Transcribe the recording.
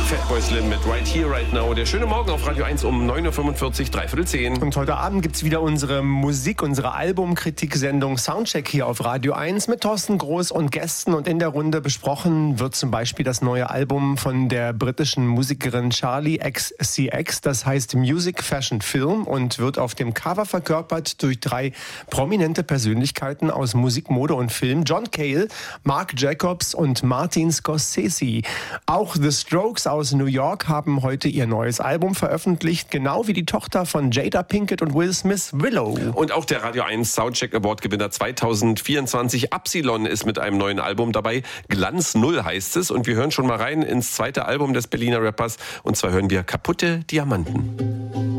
Fatboy Slim mit Right Here, Right Now. Der schöne Morgen auf Radio 1 um 9.45 Uhr, 9:45. Und heute Abend gibt's wieder unsere Albumkritik-Sendung Soundcheck hier auf Radio 1 mit Thorsten Groß und Gästen. Und in der Runde besprochen wird zum Beispiel das neue Album von der britischen Musikerin Charli XCX. Das heißt Music, Fashion, Film und wird auf dem Cover verkörpert durch 3 prominente Persönlichkeiten aus Musik, Mode und Film. John Cale, Marc Jacobs und Martin Scorsese. Auch The Strokes aus New York haben heute ihr neues Album veröffentlicht, genau wie die Tochter von Jada Pinkett und Will Smith, Willow. Und auch der Radio 1 Soundcheck Award Gewinner 2024 Absilon ist mit einem neuen Album dabei. Glanz Null heißt es. Und wir hören schon mal rein ins zweite Album des Berliner Rappers. Und zwar hören wir Kaputte Diamanten.